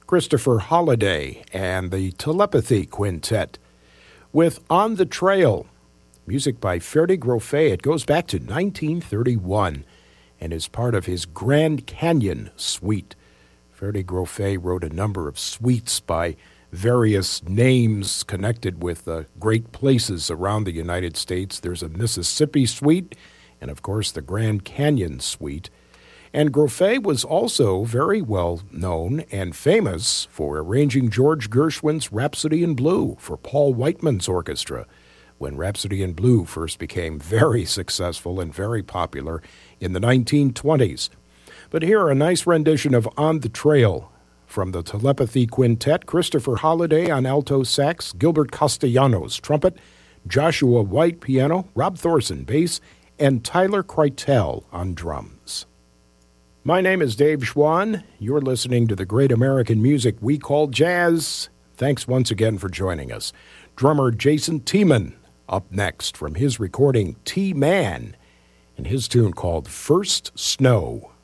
Christopher Holliday and the Telepathy Quintet with On the Trail, music by Ferde Groffet. It goes back to 1931 and is part of his Grand Canyon Suite. Ferde Groffet wrote a number of suites by various names connected with great places around the United States. There's a Mississippi Suite and, of course, the Grand Canyon Suite. And Groffet was also very well known and famous for arranging George Gershwin's Rhapsody in Blue for Paul Whiteman's orchestra, when Rhapsody in Blue first became very successful and very popular in the 1920s. But here, a nice rendition of On the Trail from the Telepathy Quintet: Christopher Holliday on alto sax, Gilbert Castellanos trumpet, Joshua White piano, Rob Thorson bass, and Tyler Kreitel on drums. My name is Dave Schwann. You're listening to the great American music we call jazz. Thanks once again for joining us. Drummer Jason Tiemann up next from his recording T-Man and his tune called First Snow.